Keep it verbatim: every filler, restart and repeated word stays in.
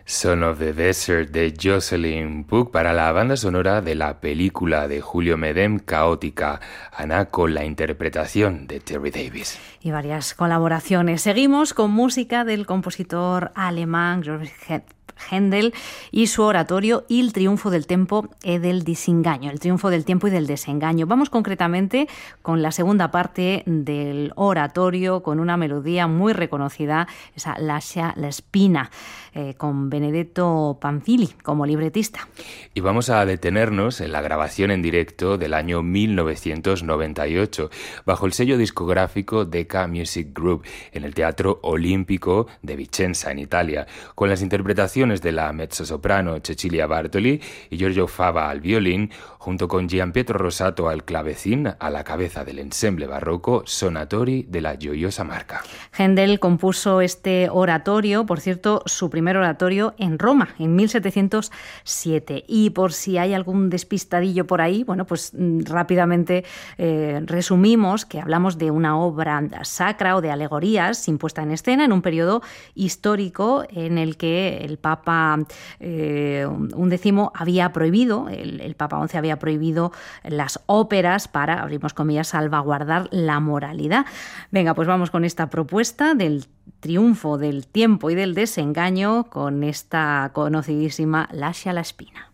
Son of the Desert de Jocelyn Puck para la banda sonora de la película de Julio Medem, Caótica, Ana, con la interpretación de Terry Davis. Y varias colaboraciones. Seguimos con música del compositor alemán Georg Händel y su oratorio Il triunfo del tempo e del disengaño, el triunfo del tiempo y del desengaño. Vamos concretamente con la segunda parte del oratorio, con una melodía muy reconocida, esa Lascia la spina, eh, con Benedetto Pamphili como libretista. Y vamos a detenernos en la grabación en directo del año mil novecientos noventa y ocho, bajo el sello discográfico Decca Music Group, en el Teatro Olímpico de Vicenza, en Italia, con las interpretaciones de la mezzosoprano Cecilia Bartoli y Giorgio Fava al violín, junto con Gianpietro Rosato al clavecín, a la cabeza del ensemble barroco Sonatori de la Gioiosa Marca. Händel compuso este oratorio, por cierto, su primer oratorio en Roma, en mil setecientos siete. Y por si hay algún despistadillo por ahí, bueno, pues rápidamente eh, resumimos que hablamos de una obra sacra o de alegorías impuesta en escena en un periodo histórico en el que el Papa Papa eh, undécimo había prohibido, el, el Papa once había prohibido las óperas para, abrimos comillas, salvaguardar la moralidad. Venga, pues vamos con esta propuesta del triunfo del tiempo y del desengaño con esta conocidísima Lascia la spina.